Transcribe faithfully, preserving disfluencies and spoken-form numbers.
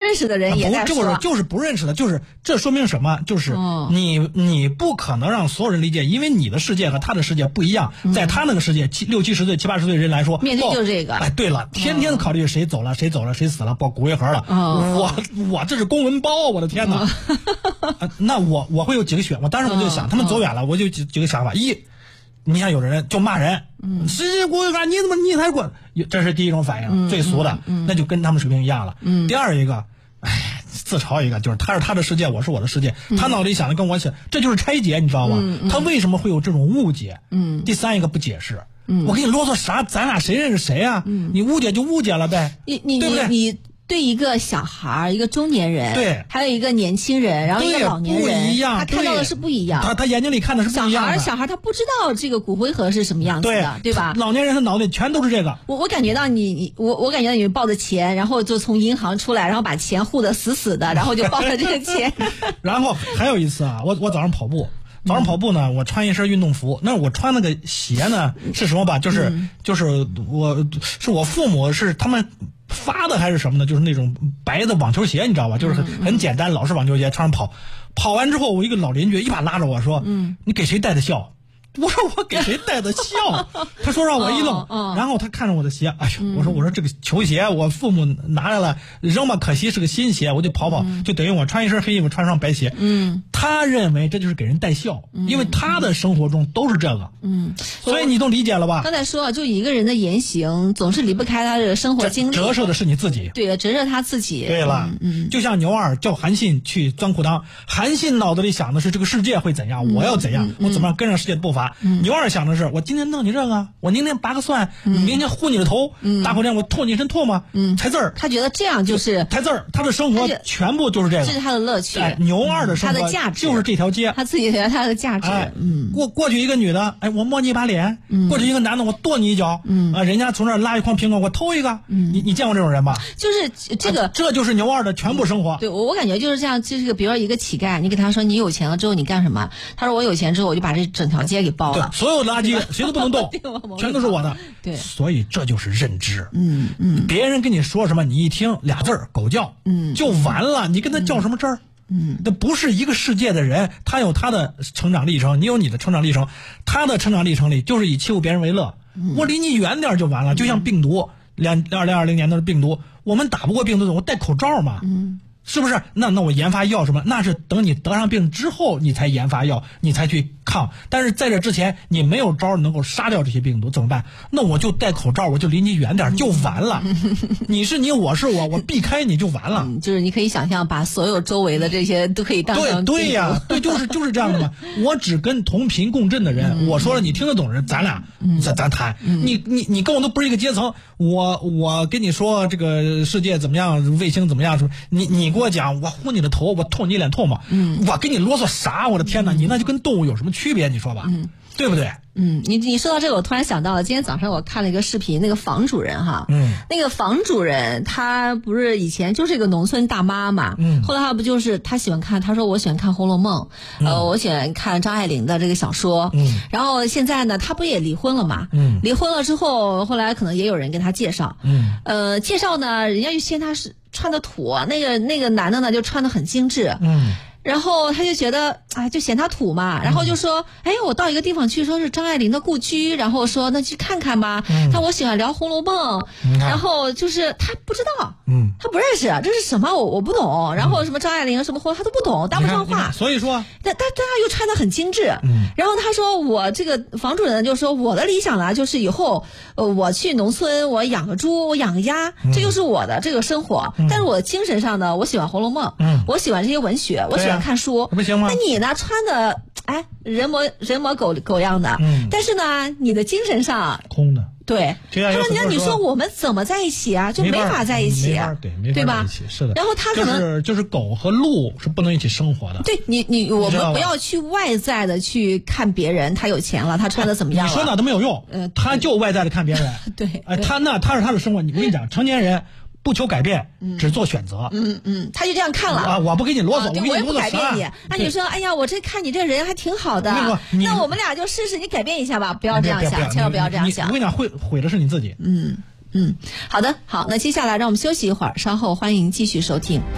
认识的人也在说， 就是就是不认识的，就是这说明什么？就是你、哦、你不可能让所有人理解，因为你的世界和他的世界不一样，嗯、在他那个世界七六七十岁七八十岁的人来说， 面对就是这个。 哎，对了，天天考虑谁走了、哦、谁走了谁死了，报骨灰盒了，哦、我我这是公文包，我的天哪！哦啊、那我我会有几个选，我当时我就想，哦、他们走远了，我就几几个想法，一。你像有的人就骂人，嗯，谁骨灰盒你怎么你才滚？这是第一种反应，嗯、最俗的、嗯嗯，那就跟他们水平一样了。嗯，第二一个，哎，自嘲一个，就是他是他的世界，我是我的世界，嗯、他脑里想的跟我想，这就是拆解，你知道吗？嗯嗯、他为什么会有这种误解？嗯，第三一个不解释，嗯，我给你啰嗦啥？咱俩谁认识谁啊？嗯，你误解就误解了呗， 你你对不对？ 你对一个小孩，一个中年人， 对， 还有一个年轻人，然后一个老年人， 不一样， 他看到的是不一样。 他他眼睛里看的是不一样的。 小孩小孩他不知道这个骨灰盒是什么样子的， 对, 对吧？ 老年人他脑袋全都是这个。 我我感觉到你你我我感觉到你抱着钱，然后就从银行出来，然后把钱护得死死的，然后就抱着这个钱。 然后还有一次啊，我我早上跑步。早上跑步呢，我穿一身运动服，那我穿那个鞋呢是什么吧？就是、嗯、就是我是我父母是他们发的还是什么的，就是那种白的网球鞋，你知道吧？就是很很简单，老式网球鞋，穿上跑。跑完之后，我一个老邻居一把拉着我说：“嗯，你给谁戴的孝？”我说我给谁戴的孝？他说让我一愣，哦哦、然后他看着我的鞋，哎呦，嗯、我说我说这个球鞋我父母拿来了扔吧，可惜是个新鞋，我就跑跑，嗯、就等于我穿一身黑衣服穿上白鞋。嗯，他认为这就是给人戴孝，嗯、因为他的生活中都是这个。嗯，所以你都理解了吧？ 刚才说就一个人的言行总是离不开他的生活经历， 折射的是你自己。 对，折射他自己。 对了，嗯，嗯就像牛二叫韩信去钻裤裆，韩信脑子里想的是这个世界会怎样，嗯、我要怎样，嗯、我怎么样跟上世界的步伐。嗯、牛二想的是，我今天弄你这个，我明天拔个蒜，嗯、明天护你的头，嗯、大后天我吐你一身唾沫，嗯，猜字儿。 他觉得这样就是猜字儿，他的生活全部就是这个， 这是他的乐趣。 哎，牛二的生活， 他的价值就是这条街， 他自己觉得他的价值。 哎，嗯，过过去一个女的，哎，我摸你一把脸；嗯、过去一个男的，我跺你一脚，嗯啊，人家从那儿拉一筐苹果，我偷一个，嗯，你你见过这种人吧？ 就是这个， 啊，这就是牛二的全部生活。 对，我我感觉就是这样，就是比如说一个乞丐，你给他说你有钱了之后你干什么？他说我有钱之后我就把这整条街给包了， 所有垃圾谁都不能动，全都是我的。 对， 所以这就是认知。 嗯嗯， 别人跟你说什么，你一听俩字儿狗叫，嗯，就完了。你跟他较什么真儿？嗯，那不是一个世界的人，他有他的成长历程，你有你的成长历程，他的成长历程里就是以欺负别人为乐。嗯、我离你远点就完了，就像病毒，两二零二零年的病毒，我们打不过病毒，我戴口罩嘛。嗯。是不是？那那我研发药什么？那是等你得上病之后，你才研发药，你才去抗。但是在这之前，你没有招能够杀掉这些病毒，怎么办？那我就戴口罩，我就离你远点，就完了。你是你，我是我，我避开你就完了。 嗯、就是你可以想象，把所有周围的这些都可以当成对对呀，对，就是就是这样的嘛。我只跟同频共振的人，嗯、我说了你听得懂人，咱俩、嗯、咱咱谈。嗯、你你你跟我都不是一个阶层，我我跟你说这个世界怎么样，卫星怎么样，什么你你。你给我讲，我呼你的头，我吐你一脸唾沫，嗯，我跟你啰嗦啥？我的天哪，嗯、你那就跟动物有什么区别？你说吧，嗯，对不对？ 嗯，你你说到这个，我突然想到了，今天早上我看了一个视频，那个房主人哈，嗯，那个房主人他不是以前就是一个农村大妈嘛，嗯，后来他不就是他喜欢看，他说我喜欢看《红楼梦》，嗯，呃，我喜欢看张爱玲的这个小说，嗯，然后现在呢，他不也离婚了嘛，嗯，离婚了之后，后来可能也有人跟他介绍，嗯，呃，介绍呢，人家就嫌他是穿的土，那个那个男的呢就穿的很精致，嗯。然后他就觉得，哎，就嫌他土嘛，然后就说，哎，我到一个地方去，说是张爱玲的故居，然后说那去看看吧。嗯、他我喜欢聊《红楼梦》，然后就是他不知道，嗯，他不认识这是什么，我我不懂。然后什么张爱玲什么红他都不懂，搭不上话。 所以说， 但但但他又穿得很精致。嗯、然后他说，我这个房主人就说，我的理想呢，就是以后呃我去农村，我养个猪，我养个鸭，嗯、这就是我的这个生活。嗯、但是我的精神上呢，我喜欢《红楼梦》，嗯，我喜欢这些文学，我喜欢看书， 不行吗？ 那你呢？穿的哎，人模人模狗狗样的，嗯，但是呢，你的精神上空的。 对，他说：“你让你说我们怎么在一起啊？就没法在一起， 对，没法在一起，是的。 然后他可能就是就是狗和鹿是不能一起生活的。 对你你我们不要去外在的去看别人，他有钱了，他穿的怎么样了？ 你说哪都没有用，呃，他就外在的看别人。 对， 哎，他那他是他的生活。你我跟你讲，成年人。不求改变，嗯、只做选择。 嗯嗯，他就这样看了啊！我不给你啰嗦， 啊、 我给你啰嗦啥？ 我也不改变你。那你说，哎呀，我这看你这人还挺好的，那我们俩就试试，你改变一下吧，不要这样想，千万不要这样想。 我跟你讲，毁毁的是你自己。 嗯嗯，好的，好，那接下来让我们休息一会儿，稍后欢迎继续收听。